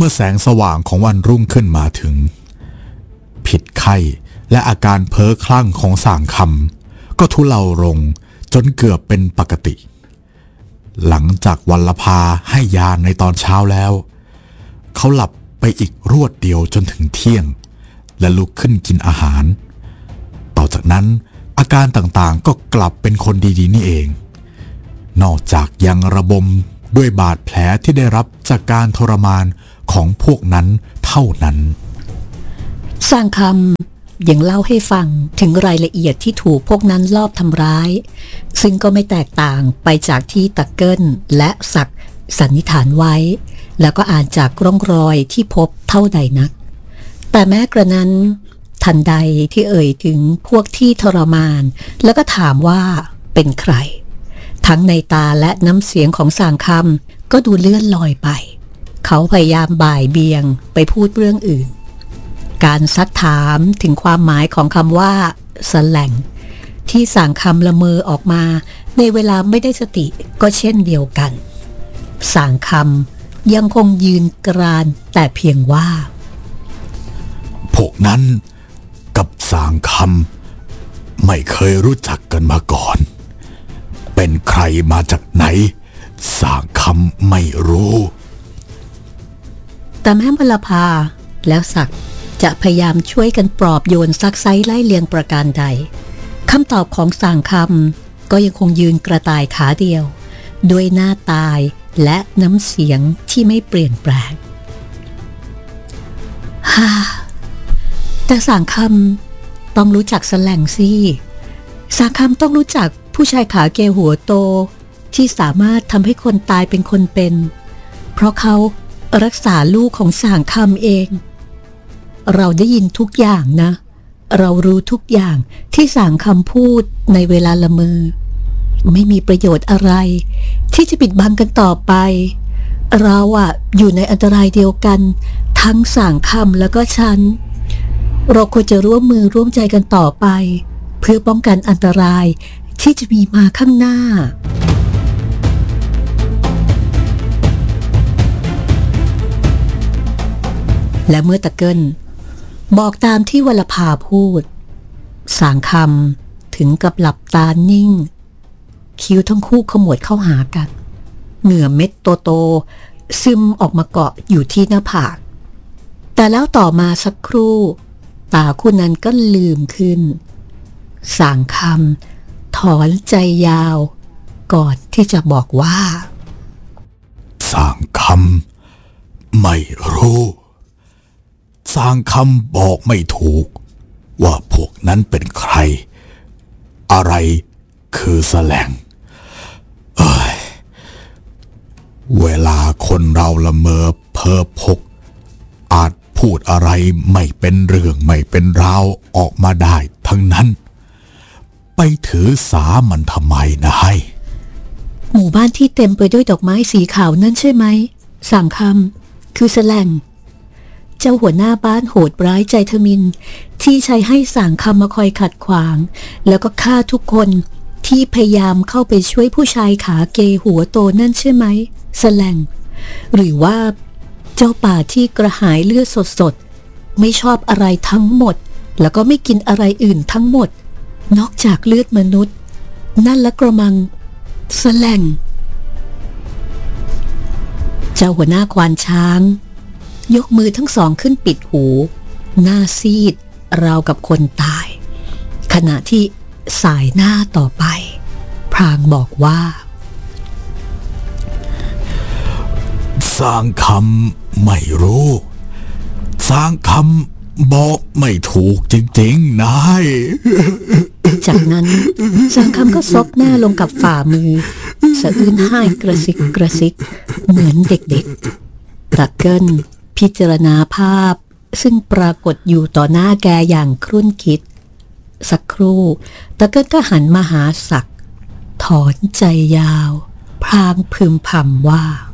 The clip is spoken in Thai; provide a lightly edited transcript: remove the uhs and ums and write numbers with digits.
มื่อแสงสว่างของวันรุ่งขึ้นมาถึงพิษไข้และอาการเพ้อคลั่งของส่างคำก็ทุเลาลงจนเกือบเป็นปกติหลังจากวัลภาให้ยาในตอนเช้าแล้วเขาหลับไปอีกรวดเดียวจนถึงเที่ยงและลุกขึ้นกินอาหารต่อจากนั้นอาการต่างๆก็กลับเป็นคนดีๆนี่เองนอกจากยังระบมด้วยบาดแผลที่ได้รับจากการทรมานของพวกนั้นเท่านั้นสร้างคำยังเล่าให้ฟังถึงรายละเอียดที่ถูกพวกนั้นลอบทำร้ายซึ่งก็ไม่แตกต่างไปจากที่ตะเกิลและศักดิ์สันนิษฐานไว้แล้วก็อ่านจากร่องรอยที่พบเท่าใดนักแต่แม้กระนั้นทันใดที่เอ่ยถึงพวกที่ทรมานแล้วก็ถามว่าเป็นใครทั้งในตาและน้ำเสียงของสร้างคำก็ดูเลื่อนลอยไปเขาพยายามบ่ายเบียงไปพูดเรื่องอื่นการซักถามถึงความหมายของคำว่าแสลงที่สร้างคำละเมอออกมาในเวลาไม่ได้สติก็เช่นเดียวกันสร้างคำยังคงยืนกรานแต่เพียงว่าพวกนั้นกับสร้างคำไม่เคยรู้จักกันมาก่อนเป็นใครมาจากไหนสร้างคำไม่รู้แต่แม่วลภาแล้วศักดิ์จะพยายามช่วยกันปลอบโยนซักไซไล่เลียงประการใดคำตอบของสร้างคำก็ยังคงยืนกระต่ายขาเดียวด้วยหน้าตายและน้ำเสียงที่ไม่เปลี่ยนแปลงฮ่าแต่สร้างคำต้องรู้จักแสลงสิสร้างคำต้องรู้จักผู้ชายขาเกหัวโตที่สามารถทำให้คนตายเป็นคนเป็นเพราะเขารักษาลูกของสร้างคำเองเราได้ยินทุกอย่างนะเรารู้ทุกอย่างที่สร้างคำพูดในเวลาละเมอไม่มีประโยชน์อะไรที่จะปิดบังกันต่อไปเราอยู่ในอันตรายเดียวกันทั้งสร้างคำแล้วก็ฉันเราควรจะร่วมมือร่วมใจกันต่อไปเพื่อป้องกันอันตรายที่จะมีมาข้างหน้าและเมื่อตะเกิลบอกตามที่วลภาพูดสางคำถึงกับหลับตานิ่งคิ้วทั้งคู่ขมวดเข้าหากันเหงื่อเม็ดโตๆซึมออกมาเกาะอยู่ที่หน้าผากแต่แล้วต่อมาสักครู่ตาคู่นั้นก็ลืมขึ้นสางคำถอนใจยาวก่อนที่จะบอกว่าสางคำไม่รู้สางคำบอกไม่ถูกว่าพวกนั้นเป็นใครอะไรคือแสลงเวลาคนเราละเมอเพ้อพกอาจพูดอะไรไม่เป็นเรื่องไม่เป็นราวออกมาได้ทั้งนั้นไปถือสามันทำไมนะให้หมู่บ้านที่เต็มไปด้วยดอกไม้สีขาวนั่นใช่ไหมสางคำคือแสลงเจ้าหัวหน้าบ้านโหดร้ายใจทมิฬที่ใช้ให้สางคำมาคอยขัดขวางแล้วก็ฆ่าทุกคนที่พยายามเข้าไปช่วยผู้ชายขาเกหัวโตนั่นใช่ไหมแสลงหรือว่าเจ้าป่าที่กระหายเลือดสดๆไม่ชอบอะไรทั้งหมดแล้วก็ไม่กินอะไรอื่นทั้งหมดนอกจากเลือดมนุษย์นั่นละกระมังแสลงเจ้าหัวหน้าควานช้างยกมือทั้งสองขึ้นปิดหูหน้าซีดราวกับคนตายขณะที่สายหน้าต่อไปพรางบอกว่าสร้างคำไม่รู้สร้างคำบอกไม่ถูกจริงๆนายจากนั้นสร้างคำก็ซบหน้าลงกับฝ่ามือสะอื้นไห้กระซิกกระซิกเหมือนเด็กๆตะเกิลพิจารณาภาพซึ่งปรากฏอยู่ต่อหน้าแกอย่างครุ่นคิดสักครู่ตะเกิลก็หันมาหาศักดิ์ถอนใจยาวพลางพึมพำว่า